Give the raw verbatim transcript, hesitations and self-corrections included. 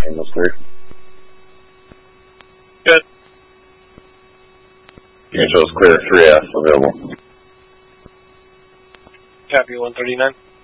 Name was clear. Good. Angels clear, three F available. Copy one thirty-nine.